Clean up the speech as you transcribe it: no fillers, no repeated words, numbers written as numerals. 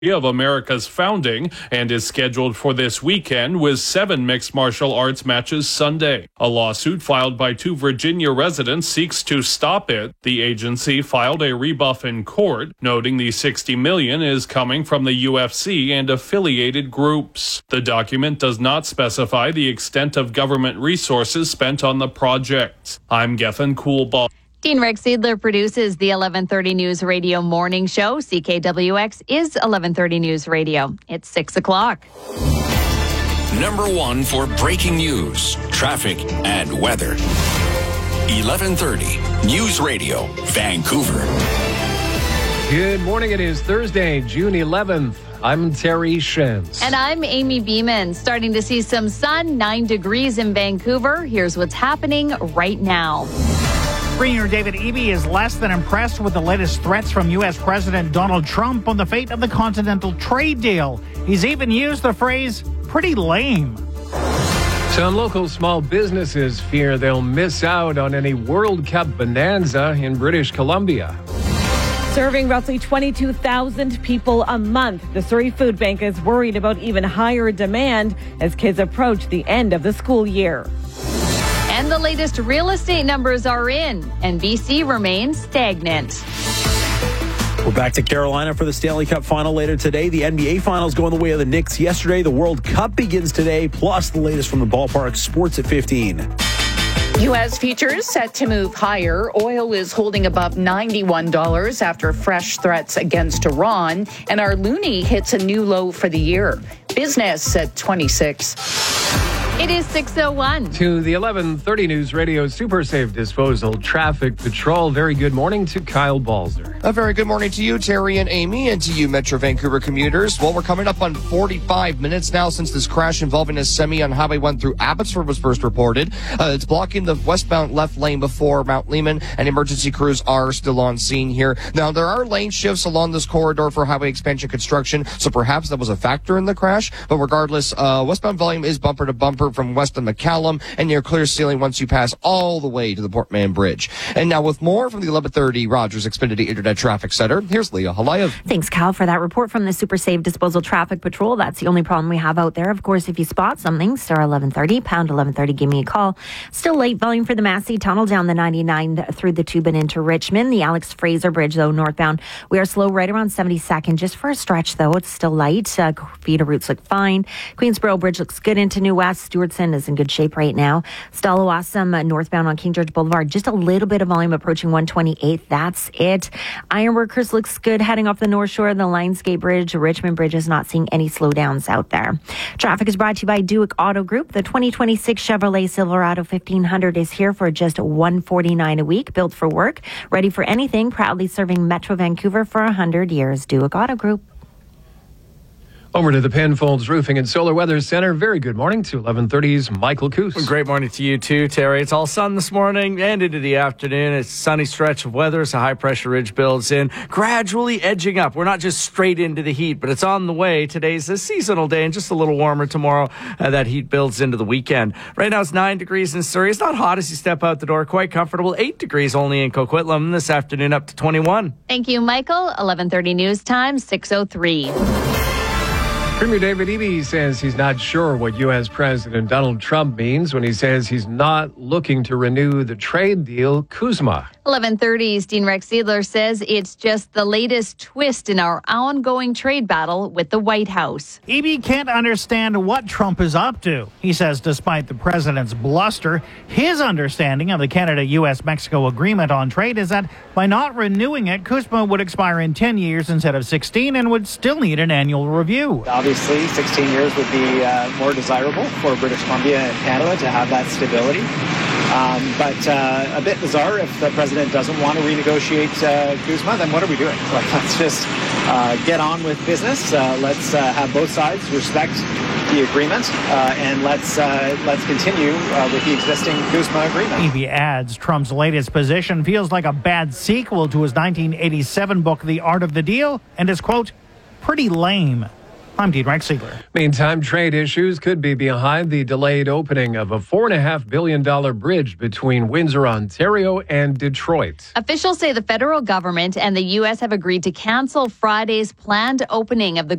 of America's founding and is scheduled for this weekend with 7 mixed martial arts matches Sunday. A lawsuit filed by 2 Virginia residents seeks to stop it. The agency filed a rebuff in court, noting the $60 million is coming from the UFC and affiliated groups. The document does not specify the extent of government resources spent on the project. I'm Gethin Coolball. Dean Rex Seidler produces the 1130 News Radio Morning Show. CKWX is 1130 News Radio. It's 6 o'clock. Number 1 for breaking news, traffic, and weather. 1130 News Radio, Vancouver. Good morning. It is Thursday, June 11th. I'm Terry Shins. And I'm Amy Beeman. Starting to see some sun, 9 degrees in Vancouver. Here's what's happening right now. Premier David Eby is less than impressed with the latest threats from U.S. President Donald Trump on the fate of the continental trade deal. He's even used the phrase, pretty lame. Some local small businesses fear they'll miss out on any World Cup bonanza in British Columbia. Serving roughly 22,000 people a month, the Surrey Food Bank is worried about even higher demand as kids approach the end of the school year. And the latest real estate numbers are in, and BC remains stagnant. We're back to Carolina for the Stanley Cup final later today. The NBA Finals going the way of the Knicks yesterday. The World Cup begins today, plus the latest from the ballpark. Sports at 15. U.S. futures set to move higher. Oil is holding above $91 after fresh threats against Iran. And our loonie hits a new low for the year. Business at 26. It is 6:01. To the 1130 News Radio Super Safe Disposal Traffic Patrol. Very good morning to Kyle Balzer. A very good morning to you, Terry and Amy, and to you, Metro Vancouver commuters. Well, we're coming up on 45 minutes now since this crash involving a semi on Highway 1 through Abbotsford was first reported. It's blocking the westbound left lane before Mount Lehman, and emergency crews are still on scene here. Now, there are lane shifts along this corridor for highway expansion construction, so perhaps that was a factor in the crash. But regardless, westbound volume is bumper to bumper from west of McCallum and near clear ceiling once you pass all the way to the Port Mann Bridge. And now with more from the 1130 Rogers Xfinity Internet Traffic Center, here's Leah Halayev. Thanks, Cal, for that report from the Super Safe Disposal Traffic Patrol. That's the only problem we have out there. Of course, if you spot something, star 1130, pound 1130, give me a call. Still late volume for the Massey Tunnel down the 99 through the tube and into Richmond. The Alex Fraser Bridge, though, northbound. We are slow right around 72nd, just for a stretch, though. It's still light. Feeder routes look fine. Queensboro Bridge looks good into New West. Stewartson is in good shape right now. Stallawasam northbound on King George Boulevard. Just a little bit of volume approaching 128. That's it. Ironworkers looks good heading off the North Shore. The Lionsgate Bridge, Richmond Bridge is not seeing any slowdowns out there. Traffic is brought to you by Duick Auto Group. The 2026 Chevrolet Silverado 1500 is here for just $149 a week. Built for work, ready for anything. Proudly serving Metro Vancouver for 100 years. Duick Auto Group. Over to the Penfolds Roofing and Solar Weather Center. Very good morning to 1130's Michael Coos. Great morning to you too, Terry. It's all sun this morning and into the afternoon. It's a sunny stretch of weather as a high-pressure ridge builds in, gradually edging up. We're not just straight into the heat, but it's on the way. Today's a seasonal day and just a little warmer tomorrow. That heat builds into the weekend. Right now it's 9 degrees in Surrey. It's not hot as you step out the door. Quite comfortable. 8 degrees only in Coquitlam. This afternoon up to 21. Thank you, Michael. 1130 News Time, 6:03. Premier David Eby says he's not sure what U.S. President Donald Trump means when he says he's not looking to renew the trade deal. Kuzma. 1130's Dean Rex Seidler says it's just the latest twist in our ongoing trade battle with the White House. Eby can't understand what Trump is up to. He says despite the president's bluster, his understanding of the Canada-U.S.-Mexico agreement on trade is that by not renewing it, Kuzma would expire in 10 years instead of 16 and would still need an annual review. Obviously, 16 years would be more desirable for British Columbia and Canada to have that stability. But a bit bizarre if the president doesn't want to renegotiate Kuzma, then what are we doing? Let's just get on with business. Let's have both sides respect the agreement, and let's continue with the existing Kuzma agreement. Eby adds Trump's latest position feels like a bad sequel to his 1987 book, The Art of the Deal, and is, quote, pretty lame. I'm Dean Reichsiegler. Meantime, trade issues could be behind the delayed opening of a $4.5 billion bridge between Windsor, Ontario and Detroit. Officials say the federal government and the U.S. have agreed to cancel Friday's planned opening of the